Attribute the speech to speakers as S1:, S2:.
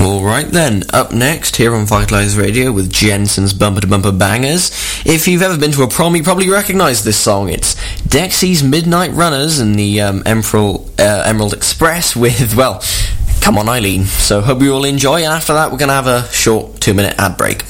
S1: Alright then, up next here on Vitalize Radio with Jensen's Bumper to Bumper Bangers. If you've ever been to a prom, you probably recognise this song. It's Dexy's Midnight Runners and the Emerald Express with, well, Come On Eileen. So hope you all enjoy, and after that we're going to have a short 2-minute ad break.